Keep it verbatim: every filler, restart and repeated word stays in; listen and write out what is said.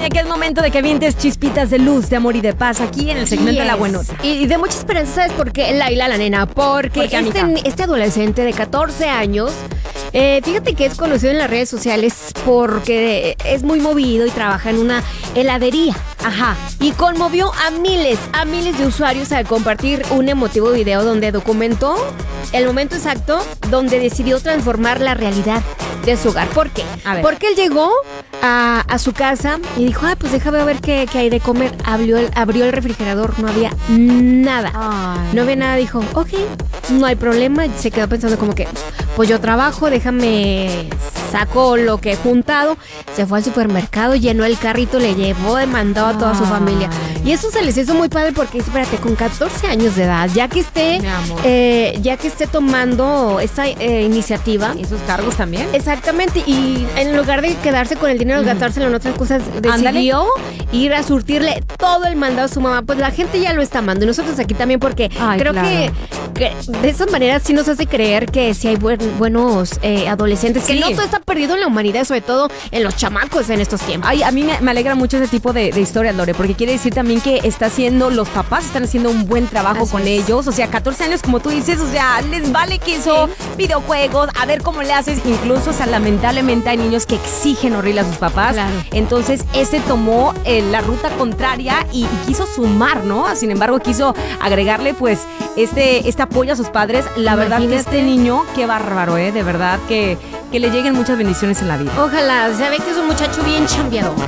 Tania, que es momento de que vientes chispitas de luz, de amor y de paz aquí en el segmento de La Buenota. Y, y de mucha esperanza, ¿sabes por qué? Laila, la nena, porque ¿Por qué, este, amiga? este adolescente de catorce años, eh, fíjate que es conocido en las redes sociales porque es muy movido y trabaja en una heladería. Ajá. Y conmovió a miles, a miles de usuarios al compartir un emotivo video donde documentó el momento exacto donde decidió transformar la realidad de su hogar. ¿Por qué? A ver. Porque él llegó a, a su casa y dijo, ah, pues déjame ver qué, qué hay de comer. Abrió el, abrió el refrigerador, no había nada. Ay. No había nada, dijo, ok, no hay problema. Y se quedó pensando como que, pues yo trabajo, déjame, saco lo que he juntado. Se fue al supermercado, llenó el carrito, le llevó, mandó a toda su Ay. familia. Y eso se les hizo muy padre porque, espérate, con catorce años de edad, ya que esté, Mi amor. eh, ya que esté tomando esta eh, iniciativa. ¿Y sus cargos también? Exactamente, y en lugar de quedarse con el dinero y gastárselo en otras cosas, decidió ir a surtirle todo el mandado a su mamá. Pues la gente ya lo está amando y nosotros aquí también porque Ay, creo claro. que, que de esa manera sí nos hace creer que sí hay buen- buenos eh, adolescentes, que Sí. no todo está perdido en la humanidad, sobre todo en los chamacos en estos tiempos. Ay, a mí me, me alegra mucho ese tipo de, de historias, Lore, porque quiere decir también que está haciendo, los papás están haciendo un buen trabajo Así con es. ellos. O sea, catorce años, como tú dices, o sea, les vale que eso, videojuegos, a ver cómo le haces. Incluso, o sea, lamentablemente hay niños que exigen horrible a sus papás. Claro. Entonces, este tomó eh, la ruta contraria y, y quiso sumar, ¿no? Sin embargo, quiso agregarle, pues, este, este apoyo a sus padres. La verdad que Imagínate. este niño, qué bárbaro, ¿eh? De verdad que, que le lleguen muchas bendiciones en la vida. Ojalá, se ve que es un muchacho bien chambeador.